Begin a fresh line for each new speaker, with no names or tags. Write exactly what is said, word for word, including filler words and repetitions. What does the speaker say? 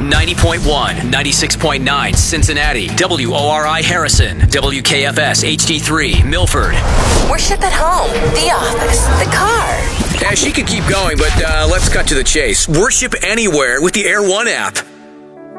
ninety point one, ninety-six point nine Cincinnati, W O R I Harrison, W K F S H D three Milford.
Worship at home, the office, the car.
Yeah, she could keep going, but uh, let's cut to the chase. Worship anywhere with the Air One app.